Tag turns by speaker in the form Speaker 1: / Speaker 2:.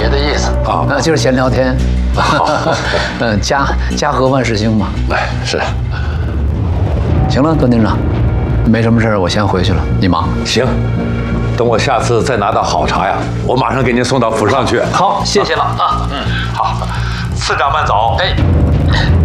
Speaker 1: 别的意思
Speaker 2: 啊，
Speaker 1: 就是闲聊天。家和万事兴嘛。
Speaker 2: 哎，是。
Speaker 1: 行了，段厅长，没什么事儿，我先回去了，你忙。
Speaker 2: 行，等我下次再拿到好茶呀，我马上给您送到府上去。
Speaker 1: 好，谢谢了啊。
Speaker 2: 好，次长慢走。
Speaker 1: 哎。